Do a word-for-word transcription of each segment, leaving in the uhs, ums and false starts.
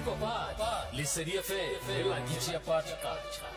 le Serie F M la D J Party Culture.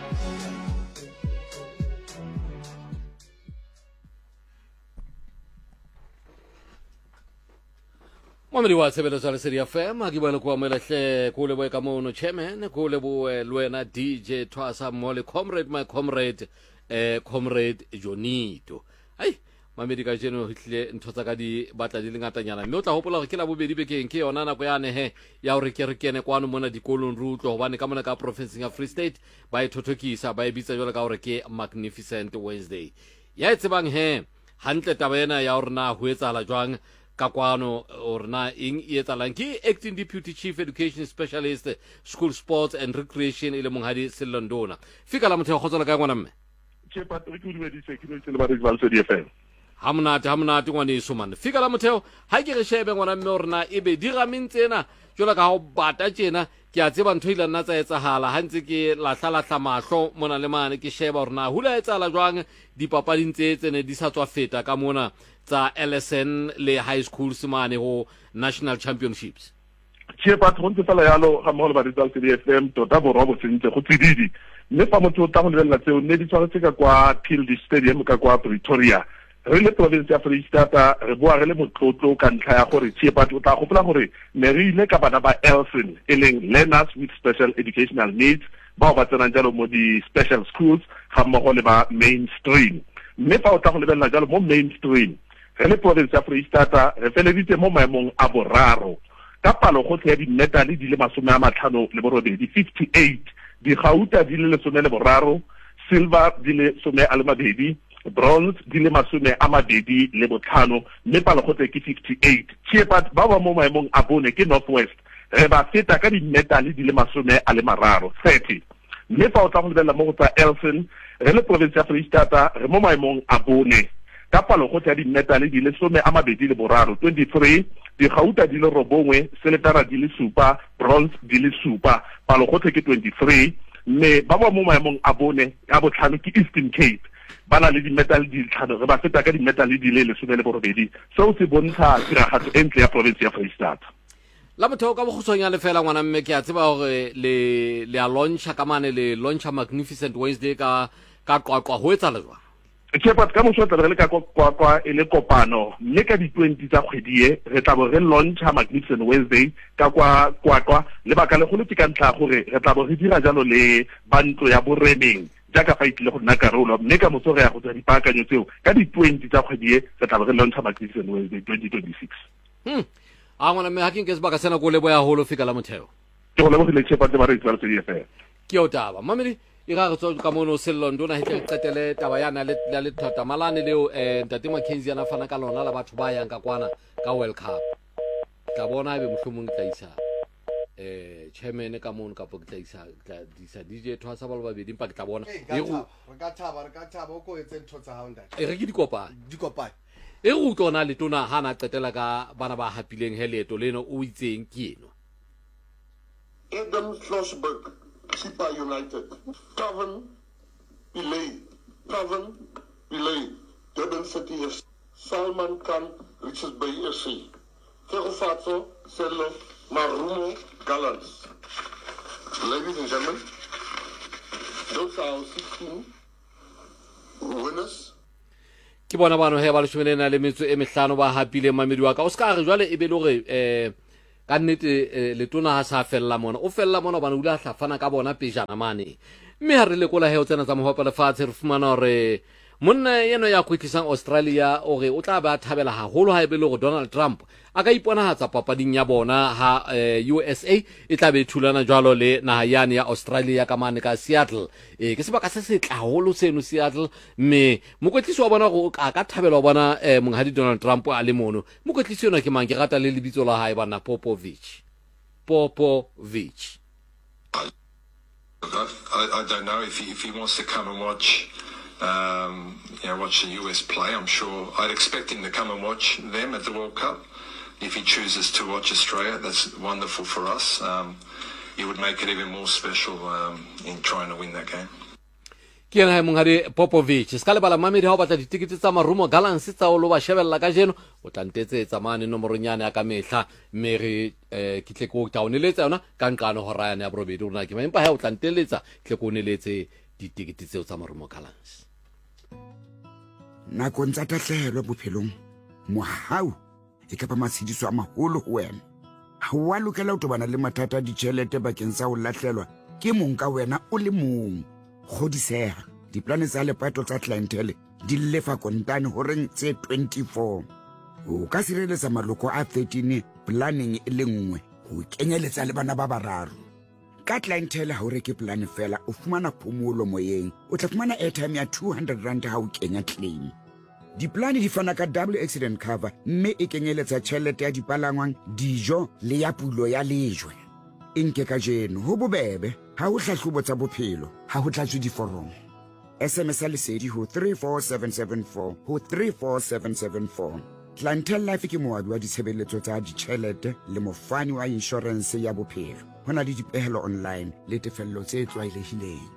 Mamedi wa tshebeletso le Serie F M ke bana kwa melehle go le boe ka mono chairman go le boe lwena D J Thwasa Mole comrade my comrade eh comrade Jonito ai mamedi ka jeno hitle ntotsa ka di batla di lengatanyana mme o tla hopola gore ke la bobedi bekeng ke yona nako yane he ya gore ke re kene kwano mona dikolong re utlo gobane ka mona ka province ya Free State ba e thothokisa ba e bitsa jwale ka gore ke Magnificent Wednesday ya e tsebang he hantle taba ena ya gore na ho etsala jwang ka kwano or na eng e etsalang ke acting deputy chief education specialist school sports and recreation ile monghadi Selondona fika la motheo khotsola ka ngwana mme ke Patrick o di se ke no tsela ba re ba se di F M hamnate hamnate ngwane isomane fika la motheo ha ke re shebe ngwana mme rena e be di gamintsena jola ka ho bata tjena ke a tseba ntho ile nna tsa etsahala ha ntse ke lahla lahla mahlo mona le mane ke sheba rena hula etsala jwang dipapading tse tsene di sa tswa feta ka mona tsa L S N le high school semane ho national championships ke pa tronte fela yalo ga mo le ba di tsa di F M tota bo robo sentse go tsididi mme fa motho o tla go lebella tseo ne di tshwaretse ka kwa Kildy Stadium ka kwa Pretoria re le province ya Free State re boa re le motlotlo ka ntlha ya gore tshepa o tla gopola gore ne re ile ka bana ba Elson e leng learners with special educational needs ba ba tsena jalo mo di special schools ga mmogo le ba mainstream mme fa o tla go lebella jalo mo mainstream re le province ya Free State re feleditse mo maemong a boraro ka palo go tle di medal di le masome a matlhano le borobedi fifty-eight di gauta di le lesome le boraro silver di le some a le mabedi bronze di le masome a mabedi le botlhano mme palo go tle ke fifty-eight tshepa ba ba mo maemong a bone ke Northwest re ba feta ka di medal di le masome a le mararo thirty mme fa o tla go lebella mo go tsa Elson re le province ya Free State re mo maemong a bone ka palo go tle di medal di le some a mabedi le boraro twenty-three di gauta di le robongwe silver di le supa bronze di le supa palo go tle ke twenty-three mme ba ba mo maemong a bone a botlhano ke Eastern Cape bana le di medal di tlhano re ba feta ka di medal di le le some le borobedi so se bontsha tiragatso entle ya province ya Free State la motheo ka bogotsonya le fela ngwana mme ke a tseba gore le le a launcha ka mane le launcha Magnificent Wednesday ka ka qwaqwa ho etsa le jwa ke pat ka motho tla re le ka kwa kwa ele kopano mme ka di twenty tsa kgwedie re tla bo re launcha Magnificent Wednesday ka kwa kwa kwa le baka le go le ka ntla gore re tla bo re dira jalo le bantlo ya boremeng jaka fa itle go nna karolo mme ka motho re ya go tsa dipaakanyo tseo ka di twenty tsa kgwedie re tla bo re launcha Magnificent Wednesday twenty twenty-six hm a ngwana mme ha ke nke se baka sena go le boya holo fika la motheo ke go le go le tshepa tse ba re tswala tse di F M ke o taba mamedi e ga re tswa ka mono Selondona hitle qetele taba yana le le thota malane leo eh ntate Mackenzie ana fana ka lona la batho ba yang ka kwana ka World Cup tla bona be mohlomong tla isa eh chairman ka mono ka po tla isa tla disa D J Thwasa ba le babedi mpa ke tla bona e go re ka thaba re ka thaba o ko etse ntho tsa hao ndate e re ke dikopa dikopa e go tlona le tona hana qetela ka bana ba hapileng heleto leno o itseng ke eno Adam Schlossberg Chipa United, Coven, Pillay, Coven, Pillay, Durban City F C, Salman Khan, Richards Bay F C, Kerofato, Sello, Marumo, Gallants. Ladies and gentlemen, those are our sixteen winners. Ke bona bano he ba le shumelena le metso e mehlano ba hapile mamedi wa ka o ska re jwale e be le gore eh ka nnete le tona ha sa fella mona o fella mona bana ula hlafana ka bona pejana mane mme ha re le kola he o tsena tsa mohopa le fatshe re fumana gore monna yeno ya kwetlisang Australia o re o tla ba thabela haholo ha e be le go Donald Trump a ka iponahatsa papading ya bona ha U S A e tla be thulana jwalo le naha yane ya Australia ka mane ka Seattle e ke sebaka se se tlaholo seno Seattle mme mokwetlisi wa bona go ka ka thabela bona monghadi Donald Trump a le mono mokwetlisi yona ke mang ke rata le lebitso la hae bana Popovich Popovich I, I don't know if he, if he wants to come and watch um, you know, watch the U S play. I'm sure I'd expect him to come and watch them at the World Cup. If he chooses to watch Australia, that's wonderful for us. Um, it would make it even more special um, in trying to win that game. ke ena mongadi Popovic ska le bala mamedi ha o batla ditikete tsa marumo galance tsa o lo ba shebella ka jeno o tla ntetse tsa mane nomoronyane ya ka mehla mme re eh kitle ko ta o neletsa yona ka nqano ho rayane ya borobedi rona ke empa ha o tla nteletsa tle ko neletse ditikete tseo tsa marumo galance na ko ntsa tahlelo bophelong mohau e ka ba matshidiso a maholo ho wena ha wa lokela o tobana le mathata di tšhelete bakeng sa o lahlelwa ke mong ka wena o le mong godiseha diplane tsa lepato tsa clientele di lefa kontane horeng tse twenty-four o ka sireletsa maloko a thirteen planning e le nngwe go kenyeletsa le bana ba bararo ka clientele ha o reke plan fela o fumana phomolo moyeng o tla fumana airtime ya two hundred rand ha o kenya claim diplane di fana ka double accident cover mme e kenyeletsa tšhelete ya dipalangwang dijo le ya pulo ya lejwe inke ka jeno ho bobebe ha o hlahlobo tsa bophelo ha ho tlatswe diforomo S M S a lesedi ho three four seven seven four ho three four seven seven four Clientele Life ke moabi wa ditshebeletso tsa ditšhelete le mofani wa insurance ya bophelo hona le dipehelo online le tefello tse tlwaelehileng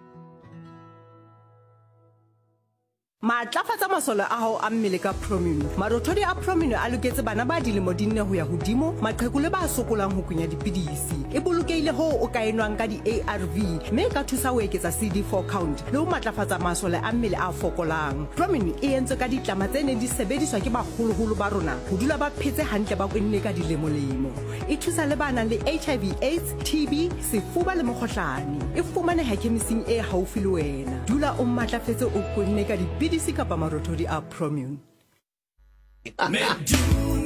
Matlafatsa masole a hao a mmele ka Promune. Marothodi a Promune a loketse bana ba dilemo di nne ho ya hodimo, maqheku le ba sokolang ho kunya dipidisi. E bolokeile ho o ka enwang ka di A R V, mme ka thusa ho eketsa C D four count le ho matlafatsa masole a mmele a fokolang. Promune e entswe ka ditlama tse neng di sebediswa ke baholoholo ba rona ho dula ba phetse hantle ba kwenne ka dilemo-lemo. E thusa le bana le H I V AIDS, T B, sefuba le mokgohlane. E fumaneha khemising e haufi le wena. Dula o matlafetse o kwenne ka dipidisi kapa marothodi a Promune.